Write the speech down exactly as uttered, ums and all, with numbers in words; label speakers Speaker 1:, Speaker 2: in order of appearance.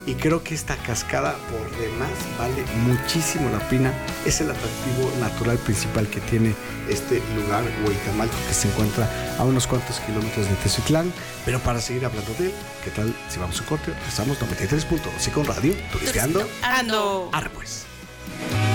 Speaker 1: Y creo que esta cascada por demás vale muchísimo la pena. Es el atractivo natural principal que tiene este lugar, Hueytamalco, que se encuentra a unos cuantos kilómetros de Teziutlán. Pero para seguir hablando de él, ¿qué tal si vamos a un corte? Estamos noventa y tres punto dos y con Radio, turisteando.
Speaker 2: Ando.
Speaker 1: Arre pues.